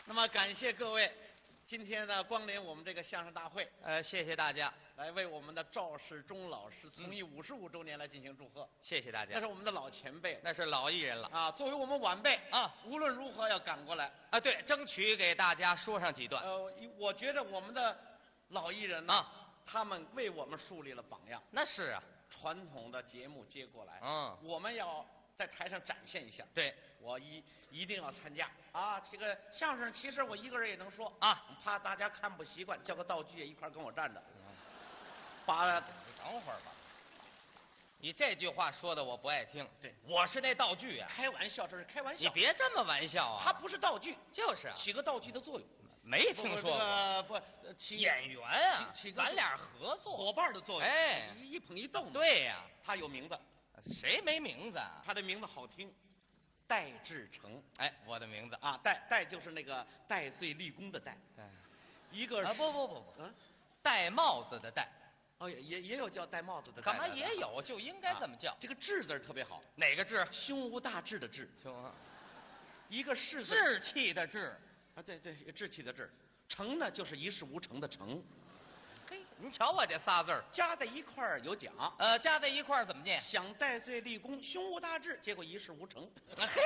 那么感谢各位今天呢光临我们这个相声大会， 谢谢大家， 来为我们的赵世忠老师从艺55周年来进行祝贺。 谢谢大家。 那是我们的老前辈， 那是老艺人了啊！作为我们晚辈啊， 无论如何要赶过来啊！对，争取给大家说上几段。 我觉得我们的老艺人呢，他们为我们树立了榜样。 那是啊， 传统的节目接过来，我们要在台上展现一下。 对， 我一定要参加啊！这个相声其实我一个人也能说啊， 怕大家看不习惯，叫个道具也一块跟我站着。把， 你等会儿吧。你这句话说的我不爱听。 对， 我是那道具啊。 开玩笑，这是开玩笑。 你别这么玩笑啊！ 它不是道具， 就是起个道具的作用。 没听说过。 不，起演员啊， 起咱俩合作伙伴的作用。 哎， 一捧一逗。 对呀， 他有名字。 谁没名字啊？ 他的名字好听，戴志诚。 哎，我的名字啊，戴就是那个戴罪立功的戴。 对， 一个是不，戴帽子的戴。 哦，也有叫戴帽子的。 干嘛也有？就应该这么叫。 这个志字特别好。 哪个志？ 胸无大志的志。 行。 一个士字。 志气的志。 啊，对，志气的志。诚呢，就是一事无成的成。 嘿，您瞧我这仨字儿加在一块儿有奖。 加在一块儿怎么念？ 想戴罪立功，胸无大志，结果一事无成。 嘿，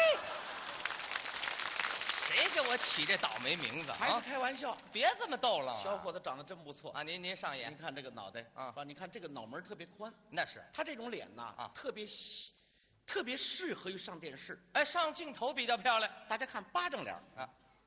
谁给我起这倒霉名字？ 还是开玩笑， 别这么逗了。 小伙子长得真不错啊！您上眼， 您看这个脑袋啊，你看这个脑门特别宽。 那是他这种脸呐，特别适合于上电视。 哎，上镜头比较漂亮。 大家看巴掌脸啊。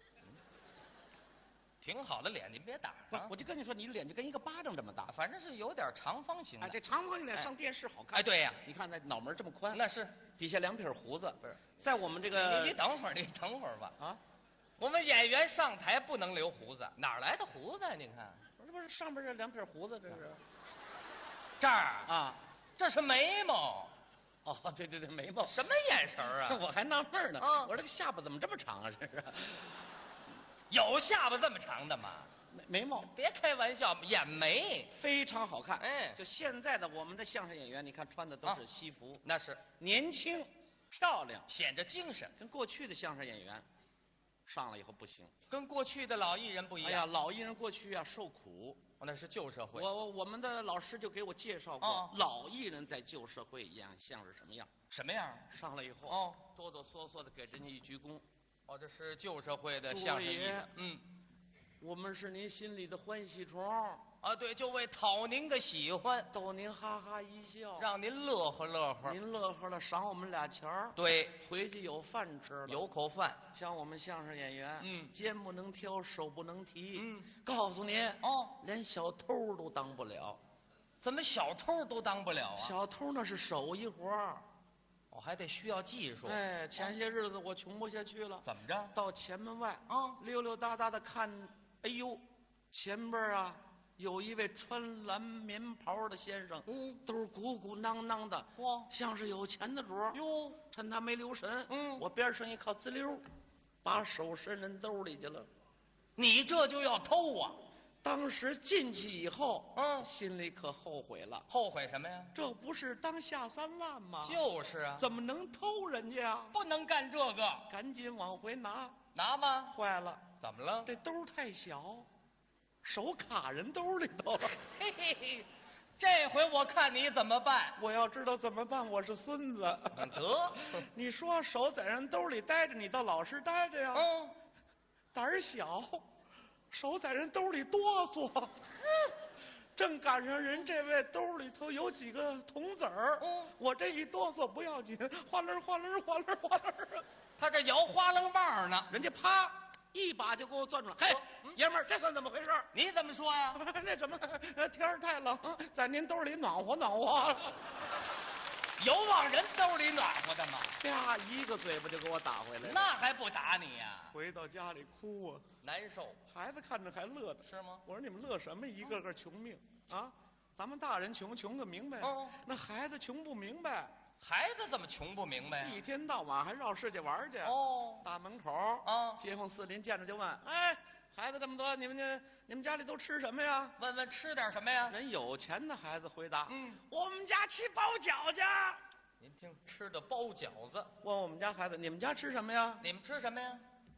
挺好的脸，您别打啊！我就跟你说，你脸就跟一个巴掌这么大， 反正是有点长方形的。 哎，这长方形脸上电视好看。 哎，对呀， 你看那脑门这么宽， 那是底下2撇胡子。 不是， 在我们这个， 你等会儿吧。啊，我们演员上台不能留胡子，哪来的胡子？您看， 不是上边这2撇胡子，这是这儿啊，这是眉毛。 哦，对，眉毛。 什么眼神啊？ 我还纳闷呢。我说这个下巴怎么这么长啊？这是。 有下巴这么长的吗？ 眉毛， 别开玩笑，眼眉非常好看。 哎， 就现在的我们的相声演员，你看穿的都是西服， 那是年轻、漂亮， 显着精神。 跟过去的相声演员上了以后不行， 跟过去的老艺人不一样。 哎呀，老艺人过去啊受苦， 那是旧社会。 我们的老师就给我介绍过，老艺人在旧社会一样像是什么样？ 什么样？ 上来以后，哆哆嗦嗦的给人家一鞠躬。 这是旧社会的相声艺人。 我们是您心里的欢喜虫啊！对，就为讨您个喜欢， 逗您哈哈一笑， 让您乐呵乐呵。 您乐呵了，赏我们俩钱儿。 对， 回去有饭吃了， 有口饭。 像我们相声演员，肩不能挑，手不能提。告诉您连小偷都当不了。 怎么小偷都当不了啊？ 小偷那是手艺活儿。 我还得需要技术。 哎，前些日子我穷不下去了， 怎么着？ 到前门外溜溜达达的看，哎呦，前边啊有一位穿蓝棉袍的先生，都鼓鼓囊囊的，像是有钱的主儿。 哟， 趁他没留神，我边上一靠，滋溜，把手伸人兜里去了。 你这就要偷啊！ 当时进去以后，心里可后悔了。 后悔什么呀？ 这不是当下三滥吗？ 就是啊， 怎么能偷人家啊？ 不能干这个， 赶紧往回拿。 拿吗？ 坏了， 怎么了？ 这兜太小，手卡人兜里头了。 嘿嘿嘿，这回我看你怎么办？ 我要知道怎么办，我是孙子。 得， 你说手在人兜里待着，你倒老实待着呀。胆儿小。手在人兜里哆嗦，正赶上人这位兜里头有几个铜子儿，我这一哆嗦不要紧，哗楞哗楞哗楞哗楞， 他这摇花楞棒呢， 人家啪一把就给我攥住了。嘿，爷们儿，这算怎么回事？ 你怎么说呀？ 那什么，天儿太冷，在您兜里暖和暖和。 有往人兜里暖和的吗？ 啪，一个嘴巴就给我打回来了。 那还不打你呀？ 回到家里哭啊， 难受。 孩子看着还乐的， 是吗？ 我说你们乐什么？一个个穷命啊！咱们大人穷个明白，那孩子穷不明白。 孩子怎么穷不明白呀？ 一天到晚还绕世界玩去。大门口街坊四邻见着就问：“哎，孩子这么多，你们家里都吃什么呀？” 问吃点什么呀？ 人有钱的孩子回答：“我们家吃包饺子。” 您听，吃的包饺子。 问我们家孩子：“你们家吃什么呀？” 你们吃什么呀？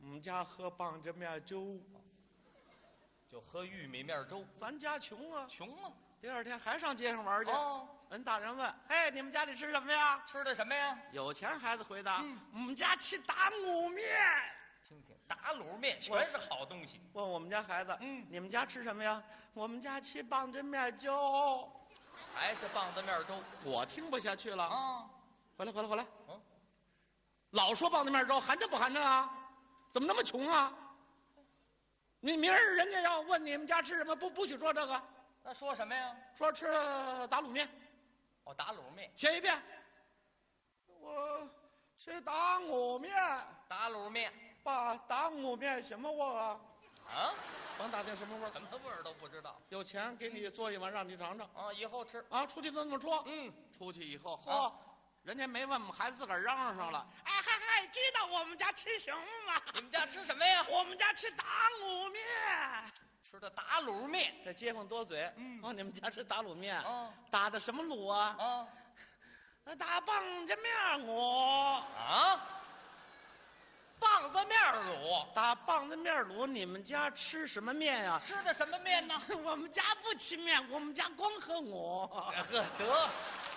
我们家喝棒子面粥， 就喝玉米面粥。 咱家穷啊， 穷啊！ 第二天还上街上玩去。 哦， 人大人问：“哎，你们家里吃什么呀？” 吃的什么呀？ 有钱孩子回答：“我们家吃打卤面。” 听听，打卤面全是好东西。 问我们家孩子：“你们家吃什么呀？”我们家吃棒子面粥。 还是棒子面粥。 我听不下去了啊！ 回来！老说棒子面粥，寒碜不寒碜啊？怎么那么穷啊？你明儿人家要问你们家吃什么，不许说这个。 那说什么呀？ 说吃打卤面。 哦，打卤面。 学一遍。我吃打卤面。 打卤面。 爸，打卤面什么味儿啊？ 啊？ 甭打听什么味儿。 什么味儿都不知道。 有钱给你做一碗，让你尝尝。 啊，以后吃。 啊，出去都这么说。出去以后，嚯，人家没问，我们孩子自个儿嚷嚷上了。哎嗨，知道我们家吃什么吗？ 你们家吃什么呀？ 我们家吃打卤面。 吃的打卤面。 这街坊多嘴。你们家吃打卤面。打的什么卤啊？ 打棒子面卤。 啊？棒子面卤。 打棒子面卤，你们家吃什么面呀？ 吃的什么面呢？ 我们家不吃面，我们家光喝卤。 得。